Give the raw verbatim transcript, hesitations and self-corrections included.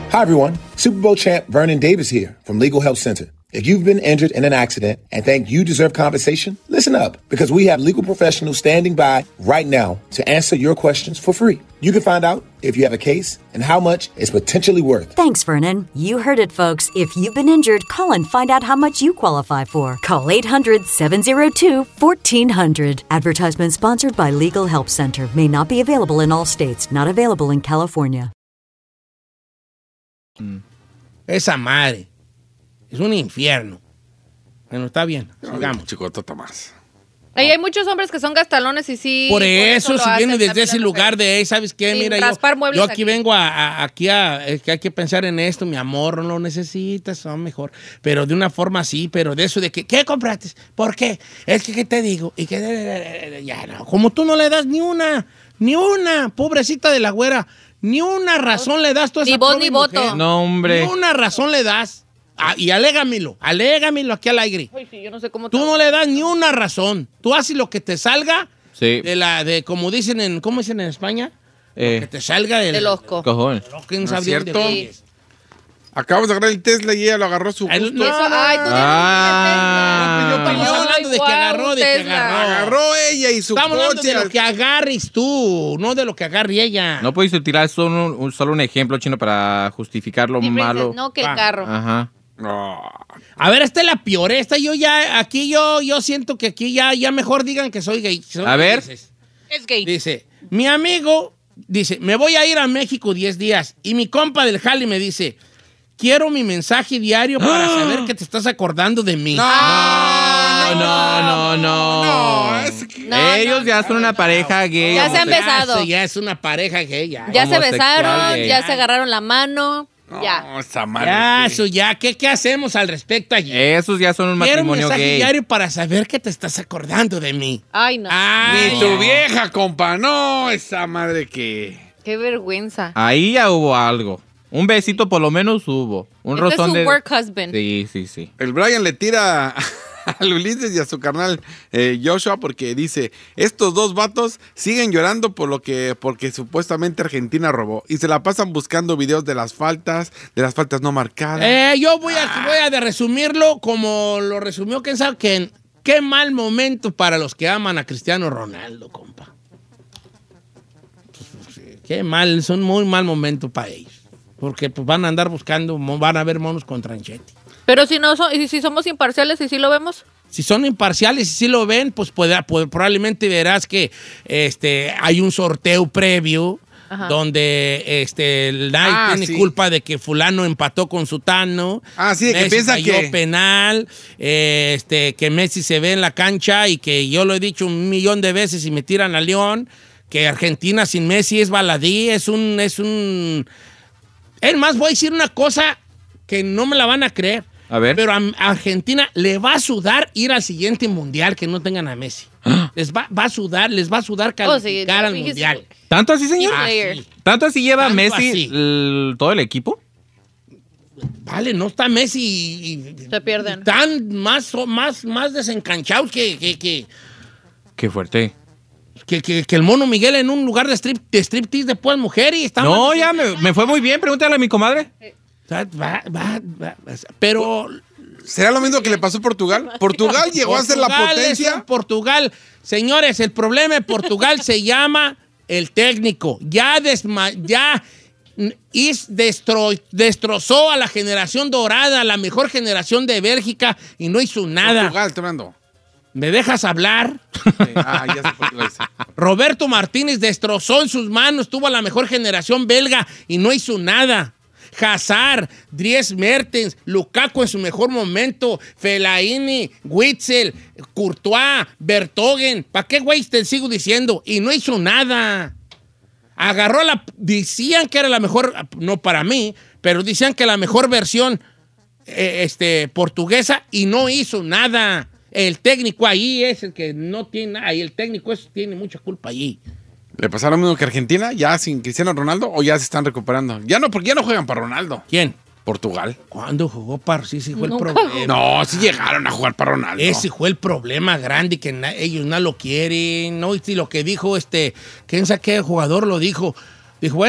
Hi, everyone. Super Bowl champ Vernon Davis here from Legal Help Center. If you've been injured in an accident and think you deserve compensation, listen up, because we have legal professionals standing by right now to answer your questions for free. You can find out if you have a case and how much it's potentially worth. Thanks, Vernon. You heard it, folks. If you've been injured, call and find out how much you qualify for. Call eight hundred, seven oh two, one four zero zero. Advertisement sponsored by Legal Help Center. May not be available in all states. Not available in California. Esa madre es un infierno. Bueno, está bien, sigamos. Chicota Tomás. Ahí hay muchos hombres que son gastalones y sí. Por eso, lo si viene hacen desde también ese las lugar mujeres. de, ¿sabes qué? Sin Mira, yo, raspar muebles yo aquí, aquí. vengo a, a- aquí a, es que hay que pensar en esto, mi amor, no lo necesitas, son mejor. Pero de una forma así, pero de eso de que, ¿qué compraste? ¿Por qué? Es que, ¿qué te digo? Y que, ya no, como tú no le das ni una, ni una, pobrecita de la güera, ni una razón le das tú a esa Ni voz pobre ni voto. mujer. No, hombre. Ni una razón le das. Ah, y alégamelo, alégamelo aquí al aire. Ay, sí, yo no sé cómo Tú te- no le das ni una razón. Tú haces lo que te salga Sí. de la, de, como dicen en, ¿cómo dicen en España? Eh, Que te salga del... De losco. cojones. ¿Quién ¿No es sabe cierto? dónde es? Acabamos de agarrar el Tesla y ella lo agarró a su Ay, gusto. no, Eso, ay, tú Ah. No, estamos Ay, hablando de que guau, agarró, de que Tesla. agarró. Agarró ella y su Estamos hablando coche. de lo que agarres tú, no de lo que agarre ella. No puedes utilizar solo un, solo un ejemplo chino para justificar lo Y me malo. dices, no, que el Ah. carro. Ajá. No. A ver, esta es la peor. Esta yo ya, aquí yo, yo siento que aquí ya, ya mejor digan que soy gay. Soy A ver. dices. Es gay. Dice, mi amigo, dice, me voy a ir a México diez días. Y mi compa del jali me dice, quiero mi mensaje diario para saber que te estás acordando de mí. No, No, no, no, no. No, es que- No, Ellos no, ya son una pareja gay. Ya se han homosexual. besado. Ya, ya es una pareja gay, ya. Ya se homosexual besaron, gay. ya se agarraron la mano. Ya. No, esa madre. Ya, que- eso ya. ¿Qué, qué hacemos al respecto allí? Esos ya son un Quiero un matrimonio mensaje gay. diario para saber que te estás acordando de mí. Ay, no. Ay, Ni tu vieja, compa. No, esa madre que... Qué vergüenza. Ahí ya hubo algo. Un besito por lo menos hubo. Un Este es rozón su de... work husband. Sí, sí, sí. El Brian le tira al Ulises y a su carnal eh, Joshua porque dice, estos dos vatos siguen llorando por lo que, porque supuestamente Argentina robó y se la pasan buscando videos de las faltas, de las faltas no marcadas. Eh, yo voy a, voy a de resumirlo como lo resumió Ken sabe que qué mal momento para los que aman a Cristiano Ronaldo, compa. Qué mal, son muy mal momento para ellos. Porque pues, van a andar buscando, van a ver monos con tranchete. Pero si no so- y si somos imparciales y si lo vemos. Si son imparciales y si lo ven, pues puede- puede- probablemente verás que este, hay un sorteo previo Ajá. donde este, nadie Ah, tiene sí. culpa de que fulano empató con sutano. Ah, sí, de que Messi piensa falló que- penal, eh, este, que Messi se ve en la cancha y que yo lo he dicho un millón de veces y me tiran a León, que Argentina sin Messi es baladí, es un... Es un... Es más, voy a decir una cosa que no me la van a creer. A ver. Pero a a Argentina le va a sudar ir al siguiente mundial que no tengan a Messi. Les va, va a sudar, les va a sudar Oh, sí, calificar al he's- mundial. ¿Tanto así, señor? Ah, player. sí. ¿Tanto así lleva Tanto Messi así. el- todo el equipo? Vale, no está Messi y, y- Se pierden. Están más, más, más desencanchados que, que, que, Qué fuerte. que, que- que el mono Miguel en un lugar de, strip, de striptease de pues mujer y está No, más ya me, me fue muy bien. Pregúntale a mi comadre. O sea, va- va- va- pero ¿Será lo mismo que le pasó a Portugal? Portugal llegó a ser la Portugal es potencia. un Portugal. Señores, el problema de Portugal se llama el técnico. Ya, desma ya is destro destrozó a la generación dorada, la mejor generación de Bélgica y no hizo nada. Portugal, estoy hablando. ¿Me dejas hablar? Sí. Ah, ya sé Portugal. sí. Roberto Martínez destrozó en sus manos, tuvo a la mejor generación belga y no hizo nada. Hazard, Dries Mertens, Lukaku en su mejor momento, Fellaini, Witzel, Courtois, Vertonghen. ¿Para qué güey te sigo diciendo? Y no hizo nada. Agarró la... Decían que era la mejor, no para mí, pero decían que la mejor versión eh, este, portuguesa y no hizo nada. El técnico ahí es el que no tiene nada y el técnico es, tiene mucha culpa allí. ¿Le pasó lo mismo que Argentina? ¿Ya sin Cristiano Ronaldo o ya se están recuperando? Ya no, porque ya no juegan para Ronaldo. ¿Quién? Portugal. ¿Cuándo jugó para? Sí, sí fue Nunca el problema. No, sí llegaron a jugar para Ronaldo. Ese fue el problema grande, que na- ellos no lo quieren, ¿no? Y si lo que dijo este, ¿quién sabe qué jugador lo dijo? Dijo, bueno,